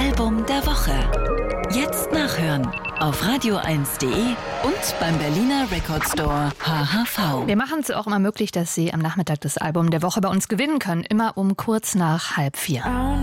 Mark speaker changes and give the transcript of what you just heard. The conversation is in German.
Speaker 1: Album der Woche. Jetzt nachhören auf radio1.de und beim Berliner Record Store HHV.
Speaker 2: Wir machen es auch immer möglich, dass Sie am Nachmittag das Album der Woche bei uns gewinnen können. Immer um kurz nach 3:30.